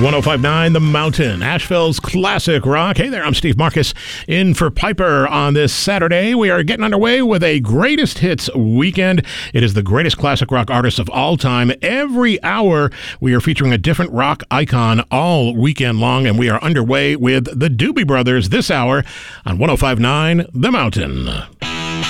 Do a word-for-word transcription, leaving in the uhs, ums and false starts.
one oh five point nine The Mountain, Asheville's classic rock. Hey there, I'm Steve Marcus in for Piper on this Saturday. We are getting underway with a greatest hits weekend. It is the greatest classic rock artists of all time. Every hour, we are featuring a different rock icon all weekend long, and we are underway with the Doobie Brothers this hour on one oh five point nine The Mountain.